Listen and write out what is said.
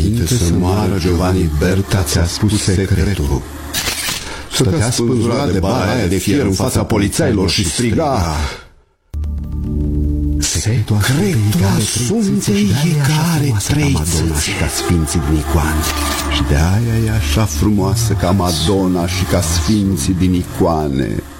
Înainte să moară Giovanni, Berta ți-a spus secretul. Stătea spânzurat de bara aia de fier în fața polițailor și striga: secretul asumtei e că are 3 Madonna și ca sfinții din icoane. Și de aia e așa frumoasă ca Madonna și ca sfinții din icoane.